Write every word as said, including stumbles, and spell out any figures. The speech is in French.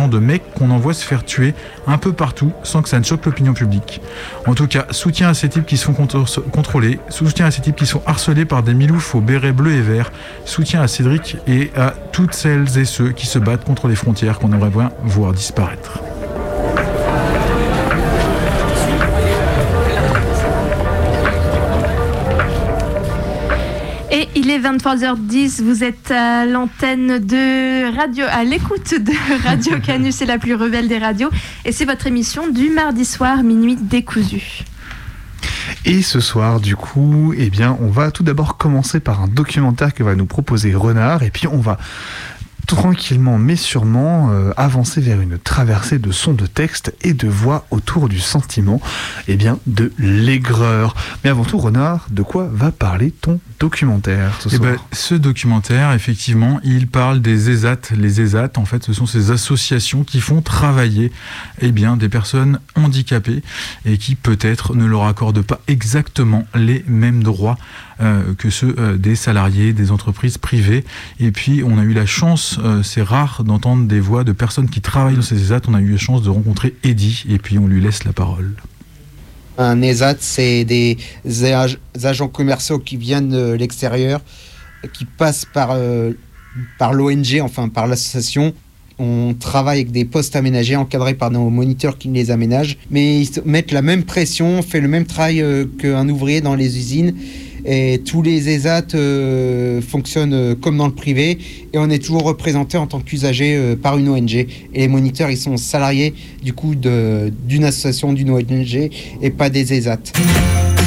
génération de mecs qu'on envoie se faire tuer un peu partout sans que ça ne choque l'opinion publique. En tout cas, soutien à ces types qui se font contr- contrôler, soutien à ces types qui sont harcelés par des miloufs aux bérets bleus et verts, soutien à Cédric et à toutes celles et ceux qui se battent contre les frontières qu'on aimerait bien voir disparaître. Et il est vingt-trois heures dix, vous êtes à l'antenne de radio, à l'écoute de Radio Canu, c'est la plus rebelle des radios. Et c'est votre émission du mardi soir, minuit décousu. Et ce soir, du coup, eh bien, on va tout d'abord commencer par un documentaire que va nous proposer Renard, et puis on va tranquillement mais sûrement euh, avancer vers une traversée de sons de texte et de voix autour du sentiment, eh bien, de l'aigreur. Mais avant tout, Renard, de quoi va parler ton documentaire ce soir ? Eh ben, ce documentaire, effectivement, il parle des ESAT. Les ESAT, en fait, ce sont ces associations qui font travailler eh bien, des personnes handicapées et qui, peut-être, ne leur accordent pas exactement les mêmes droits euh, que ceux euh, des salariés, des entreprises privées. Et puis, on a eu la chance, euh, c'est rare d'entendre des voix de personnes qui travaillent dans ces ESAT. On a eu la chance de rencontrer Eddy, et puis on lui laisse la parole. Un ESAT, c'est des agents commerciaux qui viennent de l'extérieur, qui passent par, euh, par l'O N G, enfin par l'association. On travaille avec des postes aménagés, encadrés par nos moniteurs qui les aménagent. Mais ils mettent la même pression, fait le même travail euh, qu'un ouvrier dans les usines. Et tous les ESAT euh, fonctionnent euh, comme dans le privé. Et on est toujours représenté en tant qu'usager euh, par une O N G. Et les moniteurs, ils sont salariés du coup de, d'une association, d'une O N G, et pas des ESAT.